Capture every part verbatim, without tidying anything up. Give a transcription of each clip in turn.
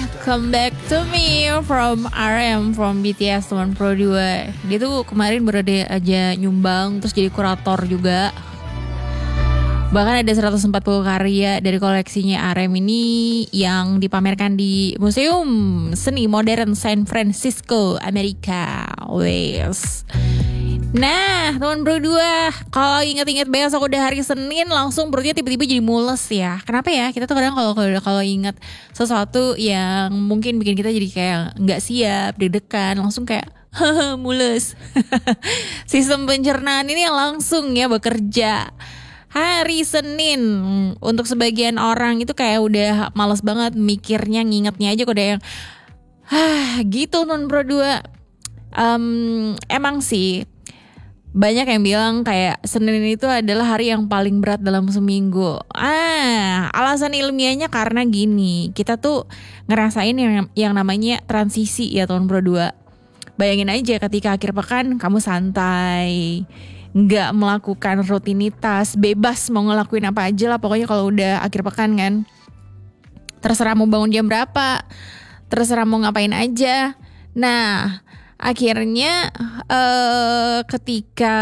Come Back to Me from R M from B T S teman Pro dua. Dia tuh kemarin baru aja nyumbang, terus jadi kurator juga. Bahkan ada seratus empat puluh karya dari koleksinya R M ini yang dipamerkan di Museum Seni Modern San Francisco, Amerika. Wes. Nah, teman Bro dua, kalau ingat-ingat besok udah hari Senin, langsung perutnya tiba-tiba jadi mules ya. Kenapa ya? Kita tuh kadang kalau kalau ingat sesuatu yang mungkin bikin kita jadi kayak nggak siap, deg-degan, langsung kayak mules. Sistem pencernaan ini yang langsung ya bekerja. Hari Senin untuk sebagian orang itu kayak udah males banget mikirnya, ngingetnya aja kok udah yang ah gitu non Bro dua. Um, emang sih banyak yang bilang kayak Senin itu adalah hari yang paling berat dalam seminggu. Ah, alasan ilmiahnya karena gini, kita tuh ngerasain yang yang namanya transisi ya tahun Bro dua. Bayangin aja ketika akhir pekan kamu santai, nggak melakukan rutinitas, bebas mau ngelakuin apa aja lah pokoknya kalau udah akhir pekan kan. Terserah mau bangun jam berapa, terserah mau ngapain aja. Nah, akhirnya uh, ketika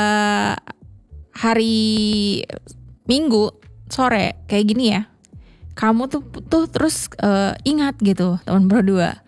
hari Minggu sore kayak gini ya, kamu tuh tuh terus uh, ingat gitu teman Bro dua.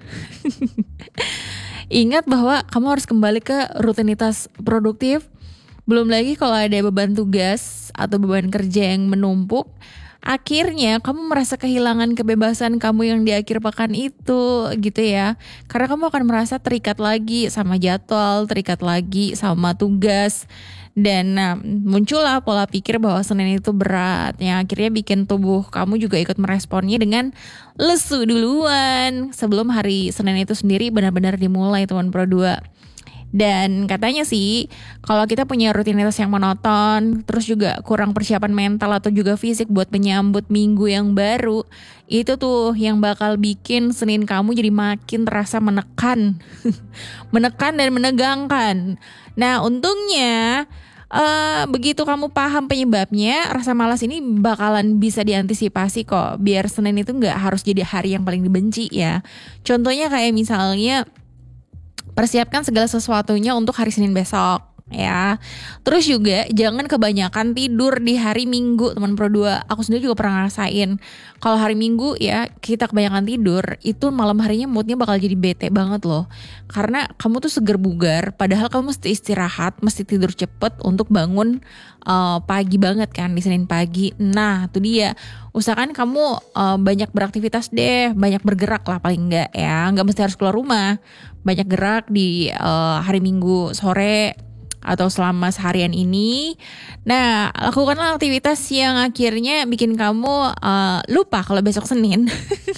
Ingat bahwa kamu harus kembali ke rutinitas produktif. Belum lagi kalau ada beban tugas atau beban kerja yang menumpuk, akhirnya kamu merasa kehilangan kebebasan kamu yang di akhir pekan itu gitu ya. Karena kamu akan merasa terikat lagi sama jadwal, terikat lagi sama tugas. Dan nah, muncullah pola pikir bahwa Senin itu berat, yang akhirnya bikin tubuh kamu juga ikut meresponnya dengan lesu duluan sebelum hari Senin itu sendiri benar-benar dimulai teman Pro dua. Dan katanya sih kalau kita punya rutinitas yang monoton, terus juga kurang persiapan mental atau juga fisik buat menyambut minggu yang baru, itu tuh yang bakal bikin Senin kamu jadi makin terasa menekan. Menekan dan menegangkan. Nah untungnya uh, begitu kamu paham penyebabnya, rasa malas ini bakalan bisa diantisipasi kok, biar Senin itu gak harus jadi hari yang paling dibenci ya. Contohnya kayak misalnya persiapkan segala sesuatunya untuk hari Senin besok ya. Terus juga jangan kebanyakan tidur di hari Minggu teman Pro dua. Aku sendiri juga pernah ngerasain kalau hari Minggu ya kita kebanyakan tidur, itu malam harinya moodnya bakal jadi bete banget loh. Karena kamu tuh seger bugar, padahal kamu mesti istirahat, mesti tidur cepet untuk bangun uh, pagi banget kan di Senin pagi. Nah itu dia, usahakan kamu uh, banyak beraktivitas deh, banyak bergerak lah paling enggak ya. Enggak mesti harus keluar rumah, banyak gerak di uh, hari Minggu sore atau selama seharian ini. Nah, lakukanlah aktivitas yang akhirnya bikin kamu uh, lupa kalau besok Senin.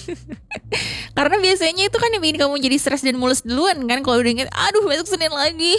Karena biasanya itu kan yang bikin kamu jadi stres dan mules duluan kan. Kalau udah inget, aduh besok Senin lagi.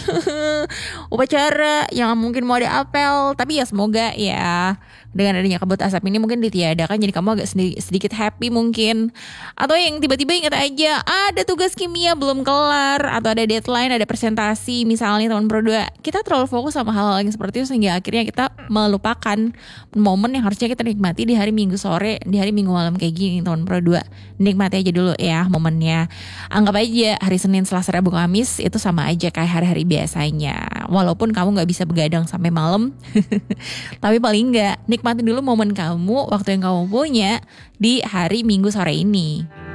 Upacara yang mungkin mau ada apel. Tapi ya semoga ya dengan adanya kabut asap ini mungkin ditiadakan, jadi kamu agak sedikit, sedikit happy mungkin. Atau yang tiba-tiba ingat aja ada tugas kimia belum kelar, atau ada deadline, ada presentasi misalnya teman Pro dua. Kita terlalu fokus sama hal-hal yang seperti itu sehingga akhirnya kita melupakan momen yang harusnya kita nikmati di hari Minggu sore, di hari Minggu malam kayak gini teman Pro dua. Nikmati aja dulu ya momennya. Anggap aja hari Senin, Selasa, Rabu, Kamis itu sama aja kayak hari-hari biasanya. Walaupun kamu gak bisa begadang sampai malam, tapi paling gak nikmati dulu momen kamu, waktu yang kamu punya di hari Minggu sore ini.